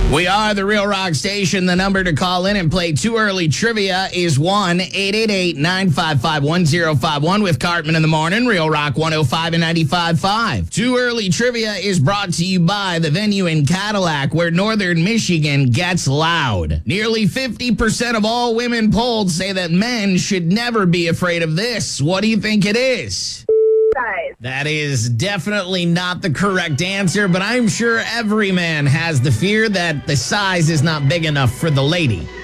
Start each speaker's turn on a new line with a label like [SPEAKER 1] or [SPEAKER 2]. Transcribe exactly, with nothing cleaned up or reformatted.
[SPEAKER 1] We are the Real Rock Station. The number to call in and play Too Early Trivia is one eight eight eight, nine five five, one zero five one with Cartman in the morning. Real Rock one oh five and ninety-five point five. Too Early Trivia is brought to you by the venue in Cadillac where Northern Michigan gets loud. Nearly fifty percent of all women polled say that men should never be afraid of this. What do you think it is?
[SPEAKER 2] Size.
[SPEAKER 1] That is definitely not the correct answer, but I'm sure every man has the fear that the size is not big enough for the lady.